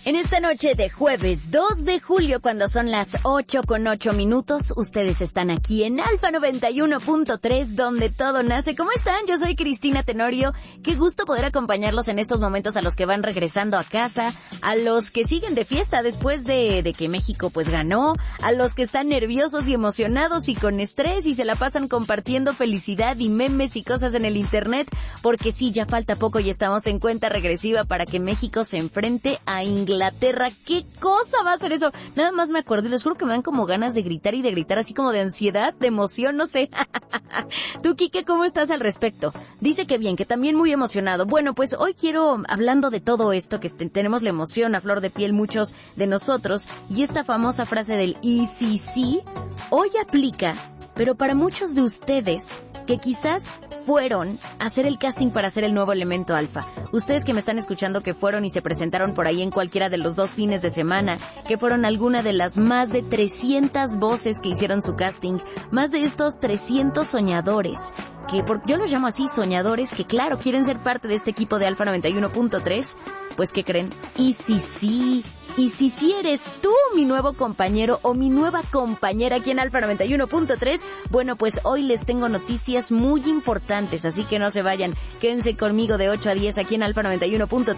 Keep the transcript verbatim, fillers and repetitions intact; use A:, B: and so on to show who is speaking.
A: En esta noche de jueves dos de julio, cuando son las ocho con ocho minutos, ustedes están aquí en Alfa noventa y uno punto tres, donde todo nace. ¿Cómo están? Yo soy Cristina Tenorio. Qué gusto poder acompañarlos en estos momentos, a los que van regresando a casa, a los que siguen de fiesta después de, de que México pues ganó, a los que están nerviosos y emocionados y con estrés y se la pasan compartiendo felicidad y memes y cosas en el internet, porque sí, ya falta poco y estamos en cuenta regresiva para que México se enfrente a Inglaterra. Inglaterra, ¿qué cosa va a ser eso? Nada más me acuerdo y les juro que me dan como ganas de gritar y de gritar, así como de ansiedad, de emoción, no sé. Tú, Quique, ¿cómo estás al respecto? Dice que bien, que también muy emocionado. Bueno, pues hoy quiero, hablando de todo esto, que tenemos la emoción a flor de piel muchos de nosotros, y esta famosa frase del y si sí, hoy aplica, pero para muchos de ustedes que quizás fueron a hacer el casting para ser el nuevo elemento alfa. Ustedes que me están escuchando, que fueron y se presentaron por ahí en cualquiera de los dos fines de semana, que fueron alguna de las más de trescientas voces que hicieron su casting, más de estos trescientos soñadores, que por, yo los llamo así, soñadores, que claro, quieren ser parte de este equipo de Alfa noventa y uno punto tres, pues ¿qué creen? Y si sí, y si sí eres tú mi nuevo compañero o mi nueva compañera aquí en Alfa noventa y uno punto tres, bueno, pues hoy les tengo noticias muy importantes, así que no se vayan, quédense conmigo de ocho a diez aquí en Alfa noventa y uno punto tres.